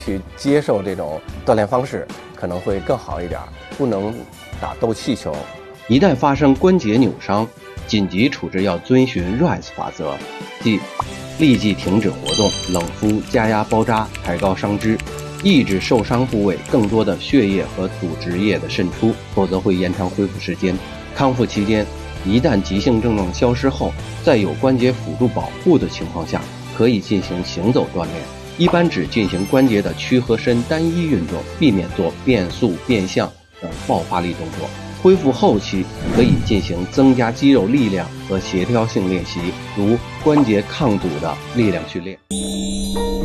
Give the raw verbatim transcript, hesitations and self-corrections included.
去接受这种锻炼方式，可能会更好一点，不能打斗气球。 一旦发生关节扭伤，紧急处置要遵循 R I S E 法则，即立即停止活动，冷敷、加压包扎，抬高伤肢，抑制受伤部位更多的血液和组织液的渗出，否则会延长恢复时间。康复期间，一旦急性症状消失后，在有关节辅助保护的情况下，可以进行行走锻炼，一般只进行关节的屈和伸单一运动，避免做变速、变向等爆发力动作。恢复后期可以进行增加肌肉力量和协调性练习，如关节抗阻的力量训练。